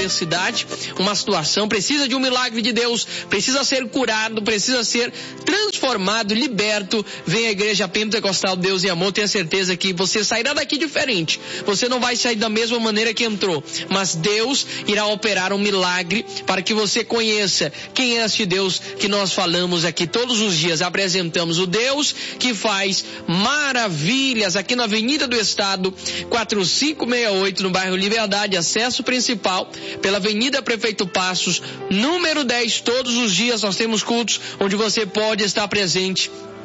adversidade, uma situação, precisa de um milagre de Deus, precisa ser curado, precisa ser transformado, liberto, vem à Igreja Pentecostal Deus e Amor. Tenha certeza que você sairá daqui diferente. Você não vai sair da mesma maneira que entrou, mas Deus irá operar um milagre para que você conheça quem é este Deus que nós falamos aqui todos os dias. Apresentamos o Deus que faz maravilhas aqui na Avenida do Estado, 4568, no bairro Liberdade, acesso principal pela Avenida Prefeito Passos, número 10. Todos os dias nós temos cultos onde você pode estar presente